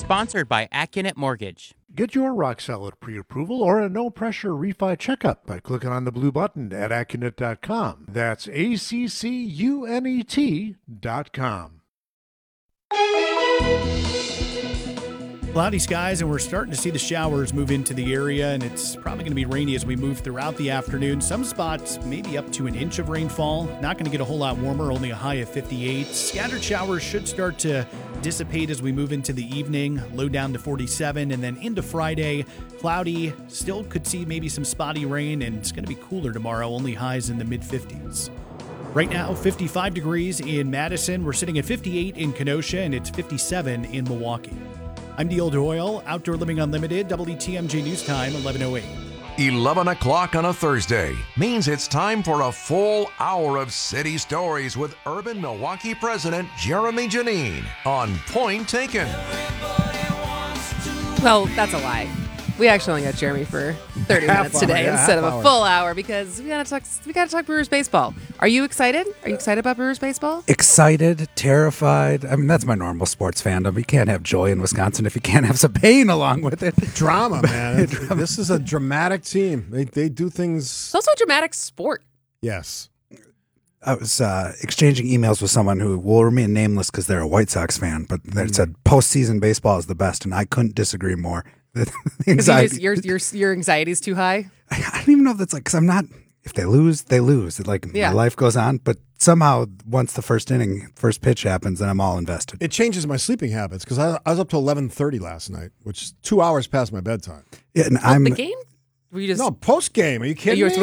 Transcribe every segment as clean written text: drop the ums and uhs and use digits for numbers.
Sponsored by Accunet Mortgage. Get your rock solid pre-approval or a no-pressure refi checkup by clicking on the blue button at Accunet.com. That's ACCUNET.com. Cloudy skies, and we're starting to see the showers move into the area, and it's probably going to be rainy as we move throughout the afternoon. Some spots maybe up to an inch of rainfall. Not going to get a whole lot warmer, only a high of 58. Scattered showers should start to dissipate as we move into the evening, low down to 47, and then into Friday, cloudy. Still could see maybe some spotty rain, and it's going to be cooler tomorrow, only highs in the mid-50s. Right now, 55 degrees in Madison. We're sitting at 58 in Kenosha, and it's 57 in Milwaukee. I'm Neil Doyle, Outdoor Living Unlimited, WTMJ News Time, 11:08. 11 o'clock on a Thursday means it's time for a full hour of city stories with Urban Milwaukee President Jeremy Janine on Point Taken. Well, that's a lie. We actually only got Jeremy for 30 minutes today instead of a full hour because we gotta talk Brewers baseball. Are you excited? Are you excited about Brewers baseball? Excited, terrified. I mean, that's my normal sports fandom. You can't have joy in Wisconsin if you can't have some pain along with it. Drama, man. This is a dramatic team. They do things. It's also a dramatic sport. Yes. I was exchanging emails with someone who will remain nameless because they're a White Sox fan, but they said postseason baseball is the best, and I couldn't disagree more. Anxiety. Your anxiety's too high? I don't even know if that's like, because I'm not, if they lose, they lose. My life goes on, but somehow once the first pitch happens, then I'm all invested. It changes my sleeping habits because I was up till 11:30 last night, which is 2 hours past my bedtime. Yeah, and the game? No, post game. Are you kidding me?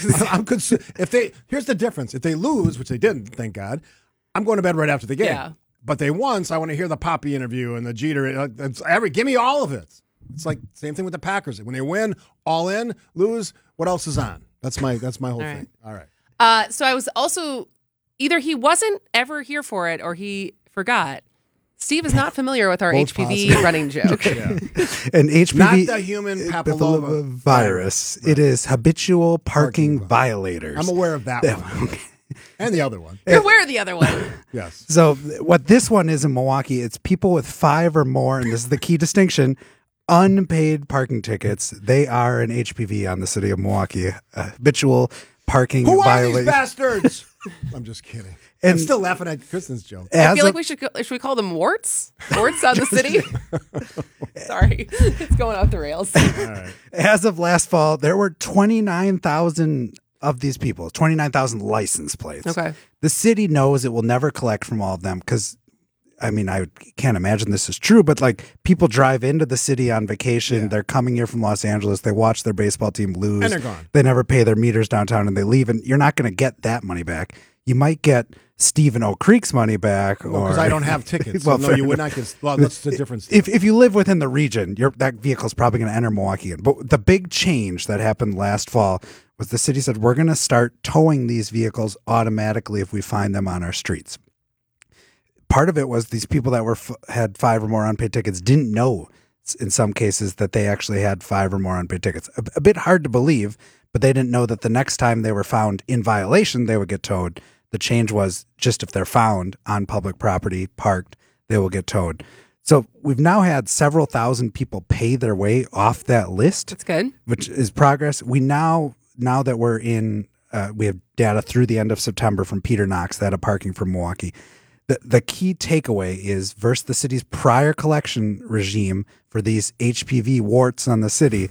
Here's the difference. If they lose, which they didn't, thank God, I'm going to bed right after the game. Yeah. But they won, so I want to hear the Poppy interview and the Jeter. Give me all of it. It's like same thing with the Packers. When they win, all in. Lose, what else is on? That's my whole thing. All right. So I was also either he wasn't ever here for it or he forgot. Steve is not familiar with our HPV running joke. And HPV, not the human papilloma virus. Right. It is habitual parking violators. I'm aware of that one. And the other one. You're aware of the other one. Yes. So what this one is in Milwaukee, it's people with 5 or more, and this is the key distinction, unpaid parking tickets. They are an HPV on the city of Milwaukee. Habitual parking Who violation. are these bastards? I'm just kidding. And I'm still laughing at Kristen's joke. I feel like should we call them warts? Warts on the city? Sorry. It's going off the rails. All right. As of last fall, there were 29,000 of these people, 29,000 license plates. Okay. The city knows it will never collect from all of them because, I mean, I can't imagine this is true, but like people drive into the city on vacation. Yeah. They're coming here from Los Angeles. They watch their baseball team lose. And they're gone. They never pay their meters downtown and they leave. And you're not going to get that money back. You might get Stephen O'Creek's money back. Because I don't have tickets. Well, so no, you would not get. Well, that's the difference. If you live within the region, that vehicle is probably going to enter Milwaukee. But the big change that happened last fall was the city said, we're going to start towing these vehicles automatically if we find them on our streets. Part of it was these people that had 5 or more unpaid tickets didn't know in some cases that they actually had 5 or more unpaid tickets. A bit hard to believe, but they didn't know that the next time they were found in violation, they would get towed. The change was just if they're found on public property, parked, they will get towed. So we've now had several thousand people pay their way off that list. That's good. Which is progress. We now that we're in, we have data through the end of September from Peter Knox, that of Parking for Milwaukee. The key takeaway is versus the city's prior collection regime for these HPV warts on the city,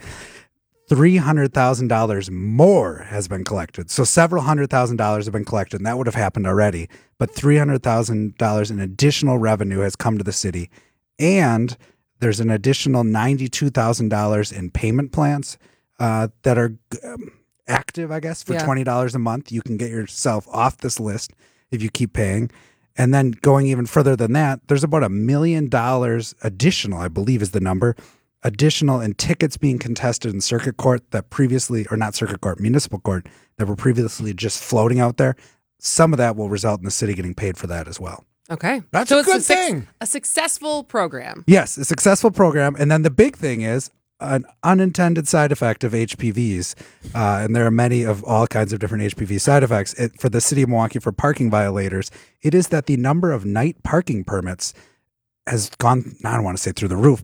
$300,000 more has been collected. So several $100,000 have been collected, and that would have happened already. But $300,000 in additional revenue has come to the city. And there's an additional $92,000 in payment plans that are active, I guess, for $20 a month. You can get yourself off this list if you keep paying. And then going even further than that, there's about $1 million additional, I believe is the number, additional in tickets being contested in circuit court that previously, or not circuit court, municipal court, that were previously just floating out there. Some of that will result in the city getting paid for that as well. Okay. That's a good thing. A successful program. Yes, a successful program. And then the big thing is an unintended side effect of HPVs, and there are many of all kinds of different HPV side effects for the city of Milwaukee for parking violators. It is that the number of night parking permits has gone, I don't want to say through the roof,